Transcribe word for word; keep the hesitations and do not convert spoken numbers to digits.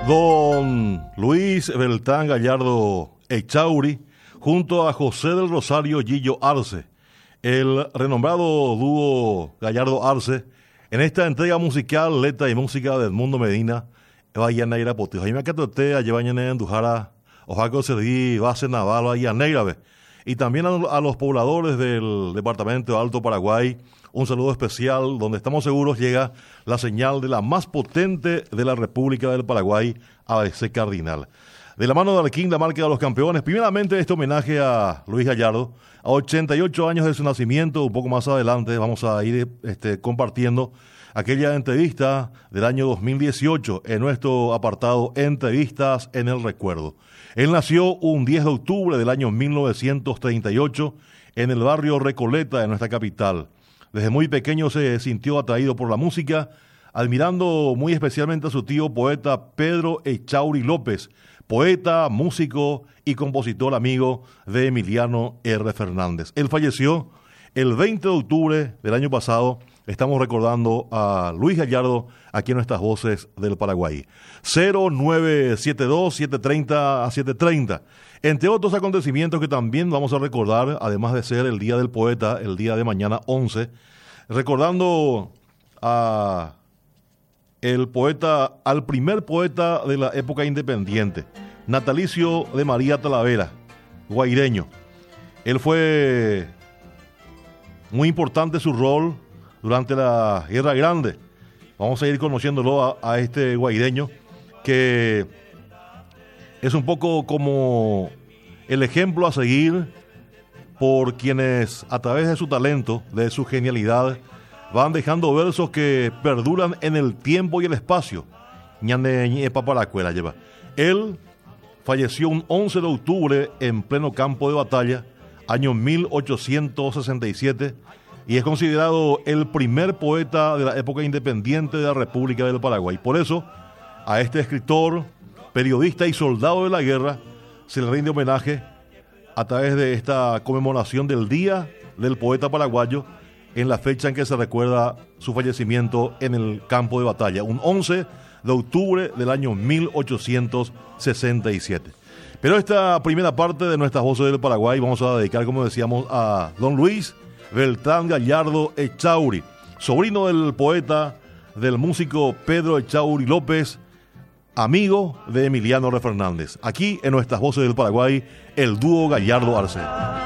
Don Luis Beltrán Gallardo Echauri, junto a José del Rosario Gillo Arce, el renombrado dúo Gallardo Arce, en esta entrega musical, letra y música de Edmundo Medina, Bahía Negra Potijo. Y me acatotea, llevan en Dujara, Ojaco Cerdí, Base Naval, Bahía Negra, y también a, a los pobladores del departamento de Alto Paraguay, un saludo especial donde estamos seguros llega la señal de la más potente de la República del Paraguay, A B C Cardinal. De la mano de Arquín, la marca de los campeones, primeramente este homenaje a Luis Gallardo, a ochenta y ocho años de su nacimiento. Un poco más adelante vamos a ir este, compartiendo aquella entrevista del año dos mil dieciocho en nuestro apartado Entrevistas en el Recuerdo. Él nació un diez de octubre del año mil novecientos treinta y ocho en el barrio Recoleta de nuestra capital. Desde muy pequeño se sintió atraído por la música, admirando muy especialmente a su tío poeta Pedro Echauri López, poeta, músico y compositor amigo de Emiliano R. Fernández. Él falleció el veinte de octubre del año pasado. Estamos recordando a Luis Gallardo aquí en nuestras voces del Paraguay. cero nueve siete dos, siete tres cero a siete treinta. Entre otros acontecimientos que también vamos a recordar, además de ser el Día del Poeta, el día de mañana once, recordando a el poeta, al primer poeta de la época independiente, Natalicio de María Talavera, guaireño. Él fue muy importante su rol durante la Guerra Grande. Vamos a ir conociéndolo a, a este guaireño, que es un poco como el ejemplo a seguir por quienes a través de su talento, de su genialidad, van dejando versos que perduran en el tiempo y el espacio. Ñane paparacuela lleva. Él falleció un once de octubre en pleno campo de batalla, año mil ochocientos sesenta y siete, y es considerado el primer poeta de la época independiente de la República del Paraguay. Por eso, a este escritor, periodista y soldado de la guerra, se le rinde homenaje a través de esta conmemoración del Día del Poeta Paraguayo, en la fecha en que se recuerda su fallecimiento en el campo de batalla, un once de octubre del año mil ochocientos sesenta y siete. Pero esta primera parte de nuestras voces del Paraguay vamos a dedicar, como decíamos, a don Luis Beltrán Gallardo Echauri, sobrino del poeta, del músico Pedro Echauri López, amigo de Emiliano R. Fernández. Aquí en nuestras voces del Paraguay, el dúo Gallardo Arce.